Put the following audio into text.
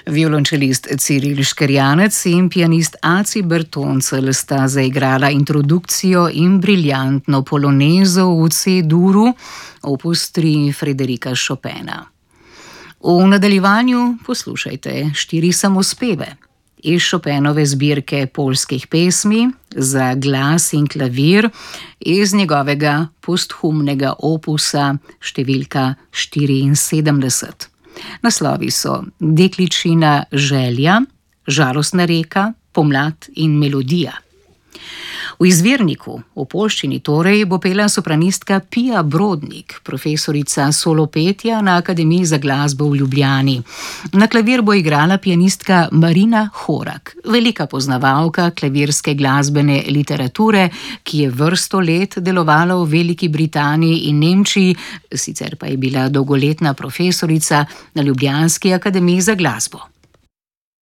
Violončelist Ciril Škerjanec in pianist Aci Bertoncelj sta zaigrala introdukcijo in briljantno polonezo v C-duru, opus 3 Frederika Chopina. V nadaljevanju poslušajte 4 samospeve iz Chopinove zbirke poljskih pesmi za glas in klavir iz njegovega posthumnega opusa številka 74. Naslovi so Dekličina želja, Žalostna reka, Pomlad in melodija. V izvirniku, v poljščini torej, bo pela sopranistka Pia Brodnik, profesorica solopetja na Akademiji za glasbo v Ljubljani. Na klavir bo igrala pianistka Marina Horak, velika poznavalka klavirske glasbene literature, ki je vrsto let delovala v Veliki Britaniji in Nemčiji, sicer pa je bila dolgoletna profesorica na Ljubljanski akademiji za glasbo.